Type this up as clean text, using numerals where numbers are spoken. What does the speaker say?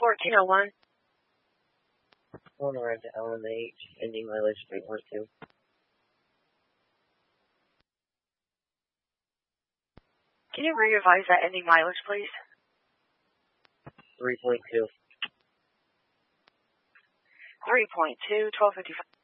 1401. Going around to LMH, ending mileage 3.2. Can you re-revise that ending mileage, please? 3.2. 3.2, 1255.